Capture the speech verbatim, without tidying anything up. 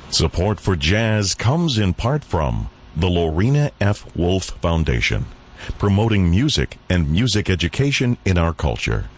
Support for jazz comes in part from the Lorena F. Wolf Foundation, promoting music and music education in our culture.